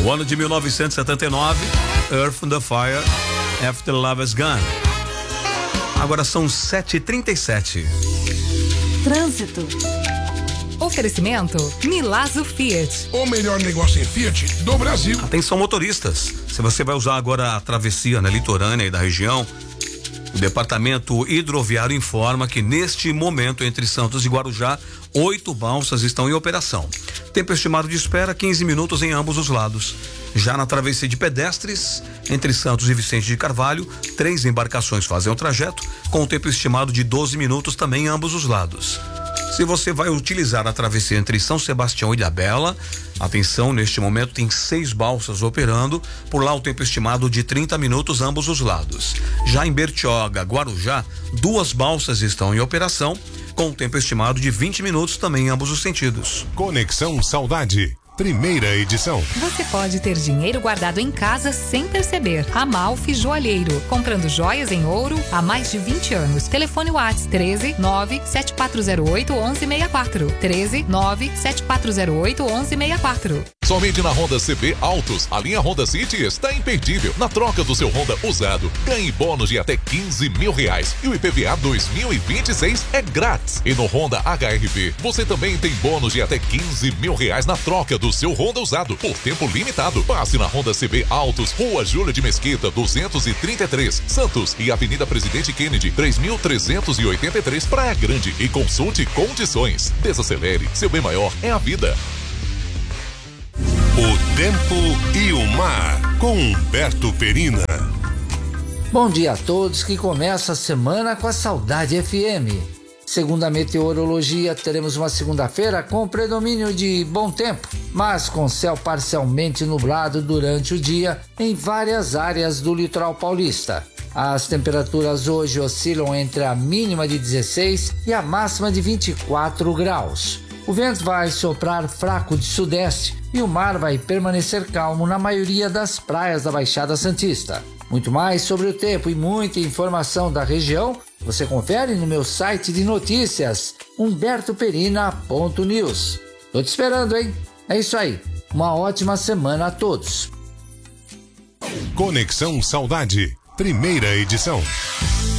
No ano de 1979, Earth and the Fire, After Love Is Gone. Agora são 7h37. Trânsito. Oferecimento Milazzo Fiat. O melhor negócio em Fiat do Brasil. Atenção, motoristas. Se você vai usar agora a travessia na litorânea e da região, o Departamento Hidroviário informa que neste momento, entre Santos e Guarujá, 8 balsas estão em operação. Tempo estimado de espera, 15 minutos em ambos os lados. Já na travessia de pedestres, entre Santos e Vicente de Carvalho, 3 embarcações fazem o trajeto, com o tempo estimado de 12 minutos também em ambos os lados. Se você vai utilizar a travessia entre São Sebastião e Ilhabela, atenção, neste momento tem 6 balsas operando, por lá o tempo estimado de 30 minutos ambos os lados. Já em Bertioga, Guarujá, 2 balsas estão em operação, com o tempo estimado de 20 minutos também em ambos os sentidos. Conexão Saudade. Primeira edição. Você pode ter dinheiro guardado em casa sem perceber. Amalfi Joalheiro. Comprando joias em ouro há mais de 20 anos. Telefone WhatsApp 13 97408 1164. 13 97408 1164. Somente na Honda CB Autos, a linha Honda City está imperdível. Na troca do seu Honda usado, ganhe bônus de até R$15 mil. E o IPVA 2026 é grátis. E no Honda HR-V, você também tem bônus de até R$15 mil na troca do seu Honda usado, por tempo limitado. Passe na Honda CB Autos, Rua Júlia de Mesquita, 233, Santos, e Avenida Presidente Kennedy, 3383, Praia Grande, e consulte condições. Desacelere, seu bem maior é a vida. O tempo e o mar, com Humberto Perina. Bom dia a todos que começa a semana com a Saudade FM. Segundo a meteorologia, teremos uma segunda-feira com predomínio de bom tempo, mas com céu parcialmente nublado durante o dia em várias áreas do litoral paulista. As temperaturas hoje oscilam entre a mínima de 16 e a máxima de 24 graus. O vento vai soprar fraco de sudeste e o mar vai permanecer calmo na maioria das praias da Baixada Santista. Muito mais sobre o tempo e muita informação da região você confere no meu site de notícias, humbertoperina.news. Tô te esperando, hein? É isso aí. Uma ótima semana a todos. Conexão Saudade, primeira edição.